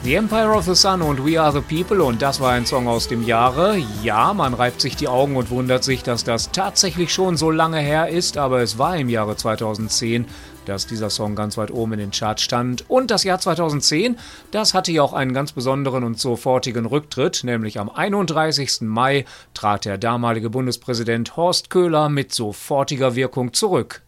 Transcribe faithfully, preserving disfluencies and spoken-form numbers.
The Empire of the Sun und We Are the People, und das war ein Song aus dem Jahre. Ja, man reibt sich die Augen und wundert sich, dass das tatsächlich schon so lange her ist, aber es war im Jahre zweitausendzehn, dass dieser Song ganz weit oben in den Charts stand. Und das Jahr zweitausendzehn, das hatte ja auch einen ganz besonderen und sofortigen Rücktritt, nämlich am einunddreißigsten Mai trat der damalige Bundespräsident Horst Köhler mit sofortiger Wirkung zurück.